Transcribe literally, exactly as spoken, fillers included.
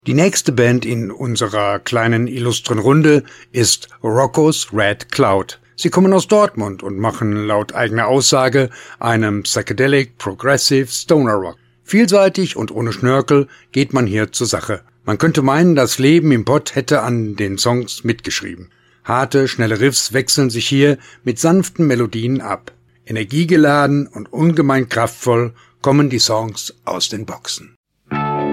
Die nächste Band in unserer kleinen illustren Runde ist Rocco's Red Cloud. Sie kommen aus Dortmund und machen laut eigener Aussage einem Psychedelic Progressive Stoner Rock. Vielseitig und ohne Schnörkel geht man hier zur Sache. Man könnte meinen, das Leben im Pott hätte an den Songs mitgeschrieben. Harte, schnelle Riffs wechseln sich hier mit sanften Melodien ab. Energiegeladen und ungemein kraftvoll kommen die Songs aus den Boxen.